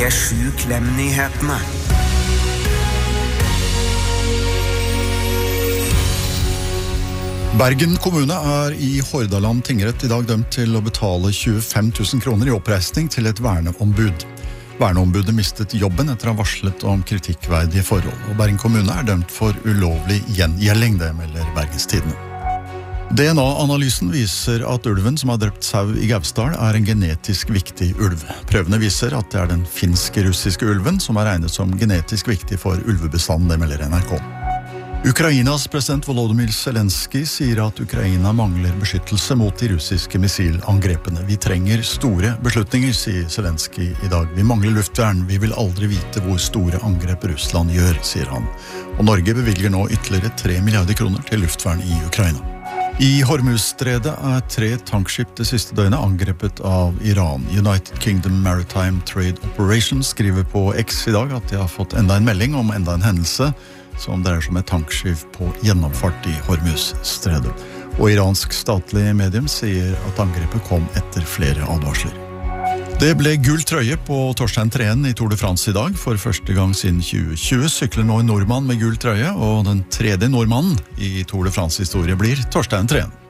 P7 Klem-nyhetene. Bergen kommune i Hordaland tingrett I dag dømt til å betale 25 000 kroner I oppreisning til et verneombud. Verneombudet mistet jobben etter å ha varslet om kritikkverdige forhold, og Bergen kommune dømt for ulovlig gjengjelding, det melder Bergens Tidende. DNA-analysen viser at ulven som har drept sau I Gausdal en genetisk viktig ulv. Prøvene viser at det den finsk-russiske ulven som regnet som genetisk viktig for ulvebestanden, det melder NRK. Ukrainas president Volodymyr Zelensky sier at Ukraina mangler beskyttelse mot de russiske missilangrepene. Vi trenger store beslutninger, sier Zelensky I dag. Vi mangler luftvern, vi vil aldri vite hvor store angrep Russland gjør, sier han. Og Norge bevilger nå ytterligere 3 milliarder kroner til luftvern I Ukraina. I Hormuzstredet 3 tankskip det siste døgnet angrepet av Iran. United Kingdom Maritime Trade Operations skriver på X I dag at de har fått enda en melding om enda en hendelse som dreier seg om et tankskip på gjennomfart I Hormuzstredet. Og iransk statlig medium sier at angrepet kom etter flere advarsler. Det ble gul trøye på Torstein Treen I Tour de France I dag. For første gang siden 2020 sykler nå en nordmann med gul trøye, og den tredje nordmannen I Tour de France historie blir Torstein Treen.